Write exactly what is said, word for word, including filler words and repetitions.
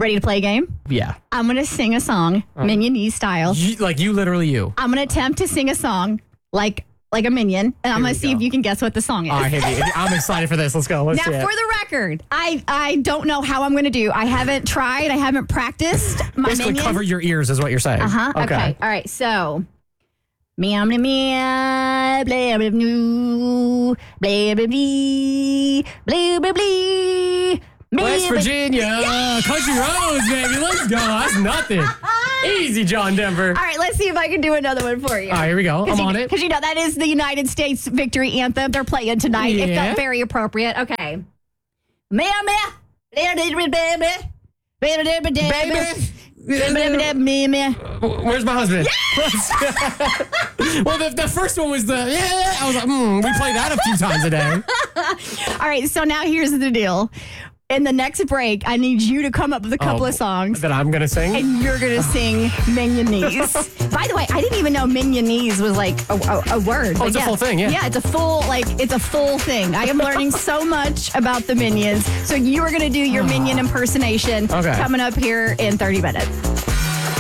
Ready to play a game? Yeah. I'm going to sing a song, Oh. Minionese style. You, like you, literally you. I'm going to attempt to sing a song like like a minion, and I'm Here going we to see go. if you can guess what the song is. All right, hit me. I'm excited for this. Let's go. Let's Now, see it. for the record, I, I don't know how I'm going to do. I haven't tried. I haven't practiced my Basically, minion. cover your ears is what you're saying. Uh-huh. Okay. All right. So, meow, meow, meow, blah, blah, blah, blah, blah, blah, blah, blah, blah. West Virginia, Country Roads, baby. Let's go. That's nothing. Easy, John Denver. All right, let's see if I can do another one for you. All right, here we go. I'm you, on it. Because you know that is the United States victory anthem. They're playing tonight. It Yeah. felt very appropriate. Okay. Meow, meow. Baby. Baby. Where's my husband? Well, the, the first one was the, yeah. I was like, hmm, we play that a few times a day. All right, so now here's the deal. In the next break, I need you to come up with a couple Oh, of songs. That I'm going to sing? And you're going to sing Minionese. By the way, I didn't even know Minionese was like a, a, a word. Oh, but it's a yes. full thing, yeah. Yeah, it's a full, like, it's a full thing. I am learning so much about the Minions. So you are going to do your Minion impersonation Okay. coming up here in thirty minutes.